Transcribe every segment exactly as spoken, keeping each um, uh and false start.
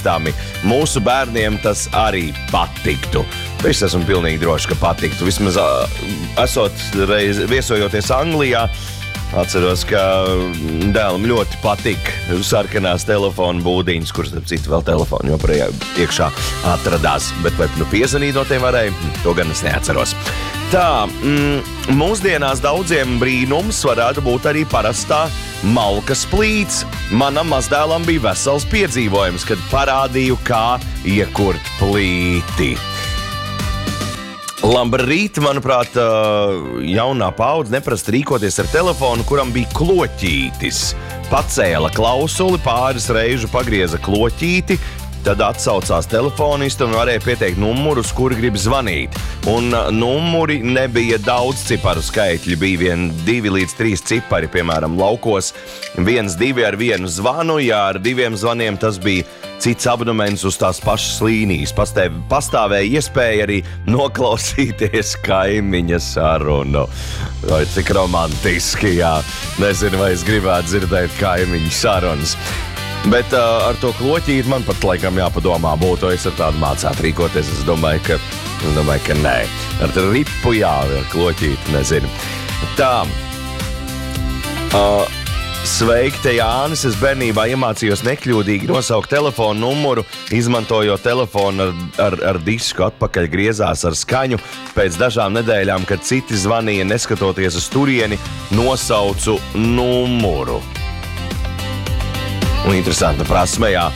bīstami. Mūsu bērniem tas arī patiktu. Es esmu pilnīgi droši, ka patiktu. Vismaz esot reiz viesojoties Anglijā, atceros, ka dēlam ļoti patīk sarkanās telefonu būdiņas, kuras, starp citu, vēl telefonu joprojām iekšā atradās. Bet vai nu piezvanīt no tiem varēja, to gan es neatceros. Tā, mm, mūsdienās daudziem brīnums varētu būt arī parastā malkas plīts. Manam mazdēlam bija vesels piedzīvojums, kad parādīju, kā iekurt plīti. Labrīt, manuprāt, jaunā paudze neprast rīkoties ar telefonu, kuram bija kloķītis. Pacēla klausuli, pāris reižu pagrieza kloķīti, tad atsaucās telefonistu un varēja pieteikt numuru, uz kuru grib zvanīt. Un numuri nebija daudz ciparu skaitļi, bija vien divi līdz trīs cipari, piemēram, laukos. Viens, divi ar vienu zvanu, jā, ar diviem zvaniem tas bija cits abonents uz tās pašas līnijas. Pastāv, pastāvēja iespēja arī noklausīties kaimiņa sarunu. Vai cik romantiski, jā. Nezinu, vai es gribētu dzirdēt kaimiņu sarunas. Bet uh, ar to kloķīti man pat laikam jāpadomā būtu, es ar tādu mācētu rīkoties. Es domāju, ka, domāju, ka nē. Ar tā ripu jā, ar kloķīti, nezinu. Tā. Uh, Sveiki, te Jānis. Es bērnībā iemācījos nekļūdīgi nosaukt telefonu numuru, izmantojot telefonu ar, ar, ar disku, atpakaļ griezās ar skaņu. Pēc dažām nedēļām, kad citi zvanīja, neskatoties uz turieni, nosaucu numuru. Un interesanta prasme, jā.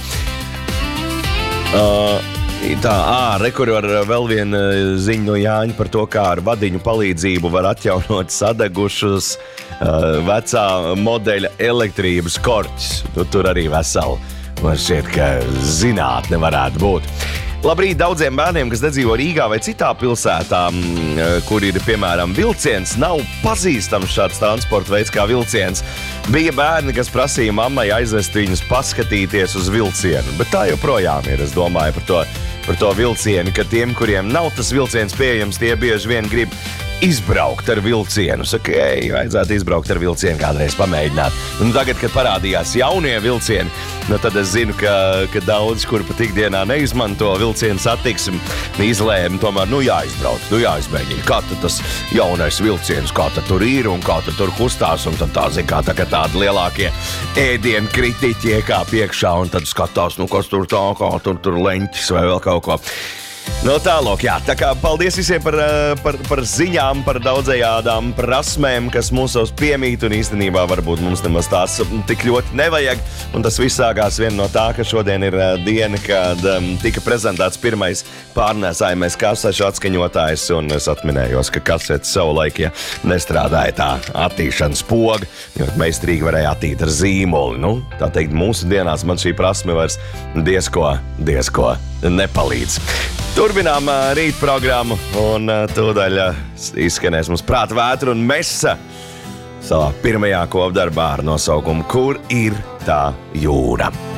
Uh, tā, ā, rekur var vēl viena ziņa no Jāņa par to, kā ar vadiņu palīdzību var atjaunot sadegušus uh, vecā modeļa elektrības korķis. Tu, tur arī veseli. Man šķiet, ka zinātne varētu būt. Labrīt daudziem bērniem, kas nedzīvo Rīgā vai citā pilsētā, kur ir, piemēram, vilciens, nav pazīstams šāds transporta veids kā vilciens. Bija bērni, kas prasīja mammai aizvest viņus paskatīties uz vilcienu, bet tā joprojām ir, es domāju par to, par to vilcienu, ka tiem, kuriem nav tas vilciens pieejams, tie bieži vien grib izbraukt ar vilcienu. Saka, ej, vajadzētu izbraukt ar vilcienu kādreiz pamēģināt. Un tagad, kad parādījās jaunie vilcieni, nu tad es zinu, ka, ka daudz, kur pat ikdienā neizmanto vilcienu satiksmi, izlēma tomēr, nu jāizbrauc, nu jāizmēģina, kā tad tas jaunais vilciens, kā tad tur ir un kā tad tur kustās, un tad tā, zin, kā tagad tādi lielākie ēdienu kritiķi iekāp iekšā, un tad skatās, nu kas tur tā, kā tur, tur leņķis vai vēl kaut ko. No tālāk, jā, tā kā paldies visiem par, par, par ziņām, par daudzajādām prasmēm, kas mūsos piemīt, un īstenībā varbūt mums nemaz tās tik ļoti nevajag, un tas viss sākās vien no tā, ka šodien ir diena, kad um, tika prezentēts pirmais pārnēsājamais kasešu atskaņotājs, un es atminējos, ka kasetes savulaik, ja nestrādāja tā attīšanas poga, jo meistarīgi varēja attīt ar zīmoli. Nu, tā teikt, mūsu dienās man šī prasme vairs diezko, diezko nepalīdz. Turpinām uh, rīt programmu, un uh, tūdaļ uh, izskanēs mums prāta vētra un mesa savā pirmajā kopdarbā ar nosaukumu Kur ir tā jūra?